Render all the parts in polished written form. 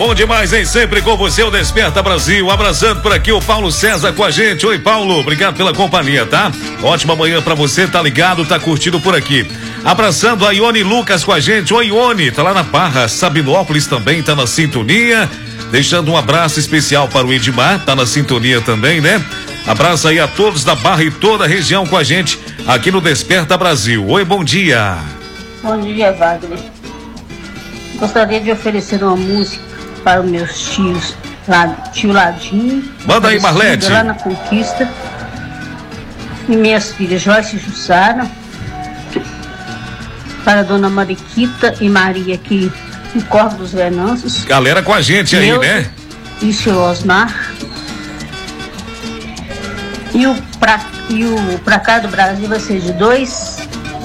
Bom demais, hein? Sempre com você, o Desperta Brasil. Abraçando por aqui o Paulo César com a gente. Oi, Paulo, obrigado pela companhia, tá? Ótima manhã pra você, tá ligado, tá curtindo por aqui. Abraçando a Ione Lucas com a gente. Oi, Ione, tá lá na Barra, Sabinópolis também, tá na sintonia. Deixando um abraço especial para o Edmar, tá na sintonia também, né? Abraço aí a todos da Barra e toda a região com a gente aqui no Desperta Brasil. Oi, bom dia. Bom dia, Wagner. Gostaria de oferecer uma música para os meus tios, tio Ladinho. Manda aí, Marlete. Lá na Conquista. E minhas filhas Joyce e Jussara. Para a dona Mariquita e Maria aqui no Corvo dos Venâncios. Galera com a gente aí, né? E o seu Osmar. E o pra cá do Brasil vai ser de 2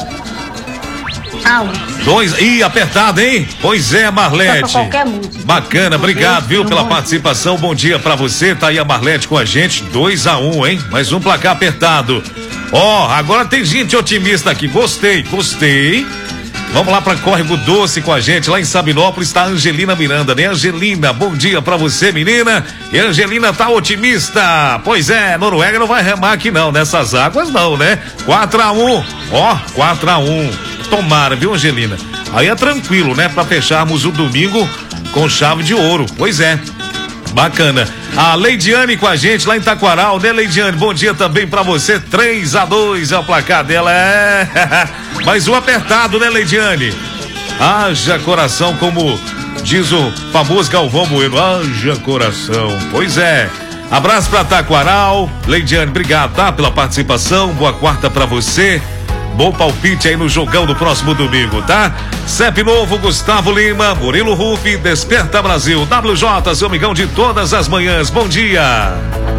a 1. 2, ih, apertado, hein? Pois é, Marlete. Qualquer música. Bacana, obrigado, viu, pela participação. Bom dia pra você, tá aí a Marlete com a gente, 2 a 1, hein? Mais um placar apertado. Ó, agora tem gente otimista aqui, gostei. Vamos lá pra Córrego Doce com a gente, lá em Sabinópolis tá a Angelina Miranda, né? Angelina, bom dia pra você, menina. E a Angelina tá otimista. Pois é, Noruega não vai remar aqui não, nessas águas não, né? 4 a 1, ó, 4 a 1. Tomara, viu, Angelina? Aí é tranquilo, né? Pra fecharmos o domingo com chave de ouro. Pois é. Bacana. A Leidiane com a gente lá em Taquaral, né, Leidiane? Bom dia também pra você. 3 a 2 é o placar dela. Mais um apertado, né, Leidiane? Haja coração, como diz o famoso Galvão Bueno. Haja coração. Pois é. Abraço pra Taquaral. Leidiane, obrigado, tá? Pela participação. Boa quarta pra você. Bom palpite aí no jogão do próximo domingo, tá? CEP Novo, Gustavo Lima, Murilo Rufi, Desperta Brasil, WJ, seu amigão de todas as manhãs. Bom dia.